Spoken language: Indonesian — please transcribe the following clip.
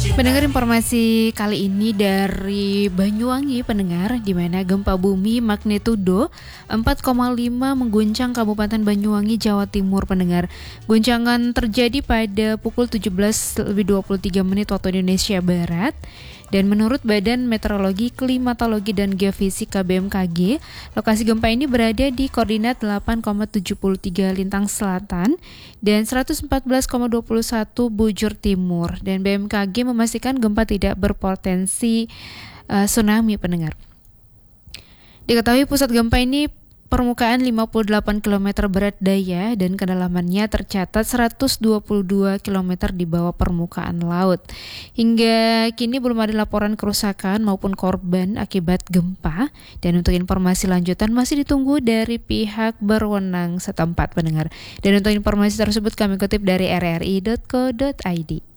Pendengar, informasi kali ini dari Banyuwangi pendengar, di mana gempa bumi magnitudo 4,5 mengguncang Kabupaten Banyuwangi, Jawa Timur pendengar. Guncangan terjadi pada pukul 17.23 waktu Indonesia Barat. Dan menurut Badan Meteorologi, Klimatologi dan Geofisika BMKG, lokasi gempa ini berada di koordinat 8,73 lintang selatan dan 114,21 bujur timur. Dan BMKG memastikan gempa tidak berpotensi tsunami pendengar. Diketahui pusat gempa ini permukaan 58 km berat daya dan kedalamannya tercatat 122 km di bawah permukaan laut. Hingga kini belum ada laporan kerusakan maupun korban akibat gempa, dan untuk informasi lanjutan masih ditunggu dari pihak berwenang setempat pendengar. Dan untuk informasi tersebut kami kutip dari rri.co.id.